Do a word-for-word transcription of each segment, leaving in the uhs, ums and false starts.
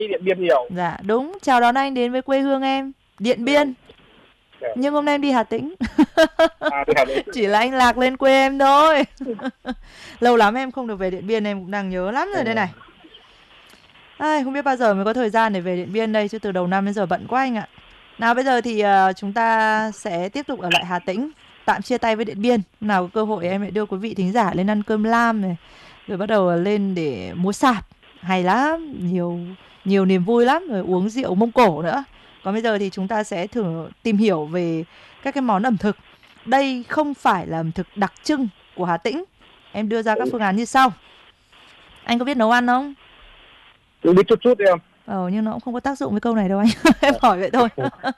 Điện Biên nhiều. Dạ đúng, chào đón anh đến với quê hương em, Điện Biên. Yeah. Nhưng hôm nay em đi Hà Tĩnh. À, đi Hà Tĩnh. Chỉ là anh lạc lên quê em thôi. Lâu lắm em không được về Điện Biên, em cũng đang nhớ lắm rồi đây này. Ai, không biết bao giờ mới có thời gian để về Điện Biên đây, chứ từ đầu năm đến giờ bận quá anh ạ. Nào bây giờ thì uh, chúng ta sẽ tiếp tục ở lại Hà Tĩnh, tạm chia tay với Điện Biên. Nào có cơ hội em lại đưa quý vị thính giả lên ăn cơm lam này, rồi bắt đầu lên để múa sạp. Hay lắm, nhiều nhiều niềm vui lắm, rồi uống rượu Mông Cổ nữa. Còn bây giờ thì chúng ta sẽ thử tìm hiểu về các cái món ẩm thực. Đây không phải là ẩm thực đặc trưng của Hà Tĩnh. Em đưa ra các phương án như sau. Anh có biết nấu ăn không? Tôi biết chút chút em. Ờ, nhưng nó cũng không có tác dụng với câu này đâu anh. Em hỏi vậy thôi.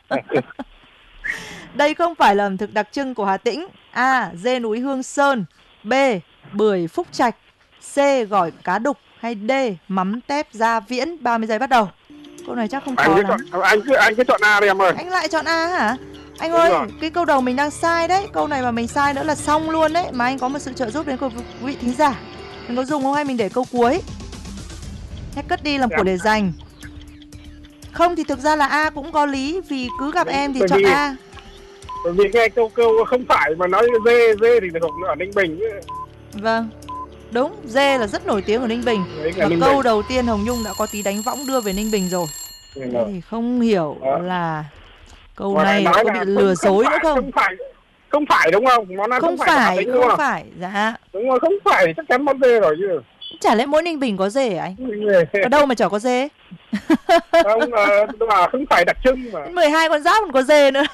Đây không phải là ẩm thực đặc trưng của Hà Tĩnh. A. Dê núi Hương Sơn. B. Bưởi Phúc Trạch. C. Gỏi cá đục. Hay D. Mắm tép Gia Viễn. ba mươi giây bắt đầu. Câu này chắc không khó Anh cứ lắm. chọn, anh cứ anh cứ chọn A đi em ơi. Anh lại chọn A hả? Anh Đúng ơi, rồi. cái câu đầu mình đang sai đấy. Câu này mà mình sai nữa là xong luôn đấy. Mà anh có một sự trợ giúp đến quý vị thính giả. Mình có dùng không hay mình để câu cuối? Hãy cất đi làm của để dành. Không thì thực ra là A cũng có lý. Vì cứ gặp Đấy, em thì bởi chọn vì- A. Bởi vì nghe câu câu không phải mà nói dê dê thì thuộc ở Ninh Bình. Vâng. Đúng, dê là rất nổi tiếng ở Ninh Bình. Đấy là Và Ninh câu Bình. đầu tiên Hồng Nhung đã có tí đánh võng đưa về Ninh Bình rồi. Đúng Thế rồi. thì không hiểu Đó. là câu Mà này nói có là bị không- lừa không dối phải- nữa không? Không phải, không phải đúng không? Món ăn Không không, phải, phải, Hà Tĩnh không đúng không? phải. Dạ. Đúng rồi, không phải thì chắc chắn món dê rồi chứ. Chả lẽ mỗi Ninh Bình có dê hả anh? Ở đâu mà chả có dê? Không, ờ, mà không phải đặc trưng mà. mười hai con giáp còn có dê nữa.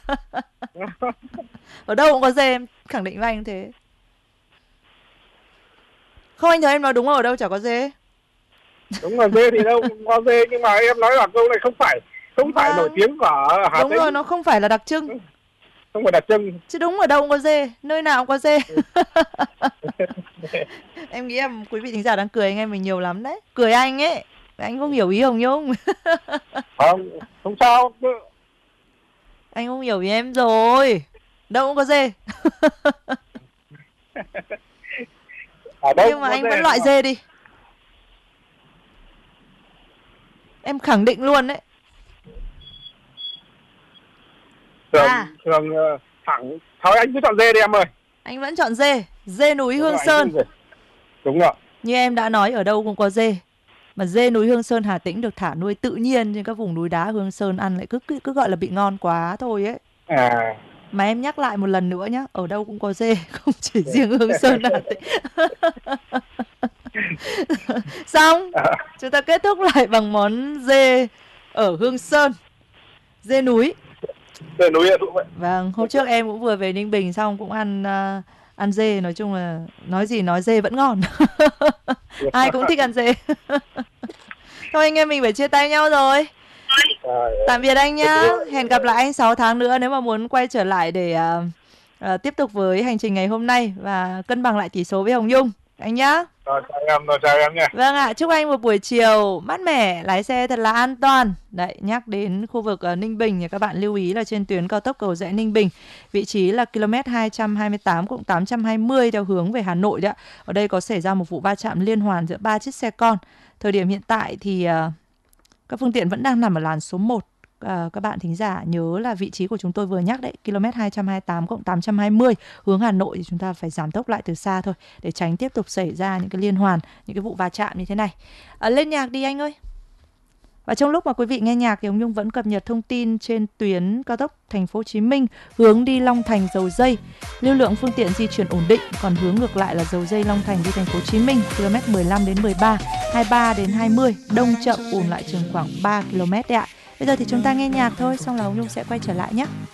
Ở đâu cũng có dê, em khẳng định với anh thế. Không, anh thấy em nói đúng rồi, ở đâu chả có dê. Đúng rồi, dê thì đâu cũng có dê, nhưng mà em nói là câu này không phải không phải Vâng. nổi tiếng của Hà Đúng Tĩnh. rồi, nó không phải là đặc trưng. Không phải đặc trưng. Chứ đúng ở đâu cũng có dê, nơi nào cũng có dê. Em nghĩ em quý vị thính giả đang cười anh em mình nhiều lắm đấy. Cười anh ấy. Anh không hiểu ý Hồng Nhung. Không, không sao. Anh không hiểu ý em rồi. Đâu cũng có dê. Ở đâu Nhưng cũng mà có anh dê vẫn đúng loại không? dê đi. Em khẳng định luôn đấy. Thường, À. thường ờ, thẳng. Thôi anh cứ chọn dê đi em ơi. Anh vẫn chọn dê. Dê núi Đúng Hương rồi, anh Sơn. cứ dê. Đúng rồi. Như em đã nói, ở đâu cũng có dê. Mà dê núi Hương Sơn Hà Tĩnh được thả nuôi tự nhiên trên các vùng núi đá Hương Sơn, ăn lại cứ cứ, cứ gọi là bị ngon quá thôi ấy. À. Mà em nhắc lại một lần nữa nhá, ở đâu cũng có dê, không chỉ riêng Hương Sơn Hà Tĩnh. Xong, À. chúng ta kết thúc lại bằng món dê ở Hương Sơn. Dê núi. Dê núi là đúng vậy. Vâng, hôm trước em cũng vừa về Ninh Bình xong cũng ăn uh, ăn dê, nói chung là nói gì nói dê vẫn ngon. Ai cũng thích ăn dê. Thôi anh em mình phải chia tay nhau rồi. À, Tạm biệt anh nhá. Hẹn gặp lại anh sáu tháng nữa nếu mà muốn quay trở lại để uh, uh, tiếp tục với hành trình ngày hôm nay và cân bằng lại tỷ số với Hồng Nhung. Anh nhá. Rồi chào em, rồi chào em nha. Vâng ạ, chúc anh một buổi chiều mát mẻ, lái xe thật là an toàn. Đấy, nhắc đến khu vực uh, Ninh Bình thì các bạn lưu ý là trên tuyến cao tốc Cầu Giẽ Ninh Bình, vị trí là km hai trăm hai mươi tám cộng tám trăm hai mươi theo hướng về Hà Nội đấy ạ. Ở đây có xảy ra một vụ va chạm liên hoàn giữa ba chiếc xe con. Thời điểm hiện tại thì uh, các phương tiện vẫn đang nằm ở làn số một. À, các bạn thính giả nhớ là vị trí của chúng tôi vừa nhắc đấy, km hai trăm hai mươi tám cộng tám trăm hai mươi hướng Hà Nội, thì chúng ta phải giảm tốc lại từ xa thôi để tránh tiếp tục xảy ra những cái liên hoàn, những cái vụ va chạm như thế này. À, lên nhạc đi anh ơi. Và trong lúc mà quý vị nghe nhạc thì ông Nhung vẫn cập nhật thông tin trên tuyến cao tốc Thành phố Hồ Chí Minh hướng đi Long Thành Dầu Dây. Lưu lượng phương tiện di chuyển ổn định, còn hướng ngược lại là Dầu Dây Long Thành đi Thành phố Hồ Chí Minh km mười lăm đến mười ba, hai mươi ba đến hai mươi, đông chậm ùn lại chừng khoảng ba ki lô mét đấy ạ. Bây giờ thì chúng ta nghe nhạc thôi, xong là ông Nhung sẽ quay trở lại nhé.